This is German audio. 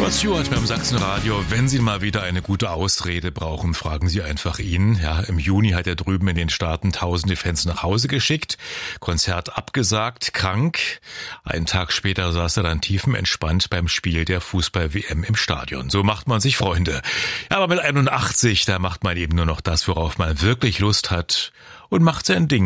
Rod Stewart beim Sachsenradio. Wenn Sie mal wieder eine gute Ausrede brauchen, fragen Sie einfach ihn. Ja, im Juni hat er drüben in den Staaten tausende Fans nach Hause geschickt. Konzert abgesagt, krank. Einen Tag später saß er dann tiefenentspannt beim Spiel der Fußball-WM im Stadion. So macht man sich Freunde. Ja, aber mit 81, da macht man eben nur noch das, worauf man wirklich Lust hat und macht sein Ding.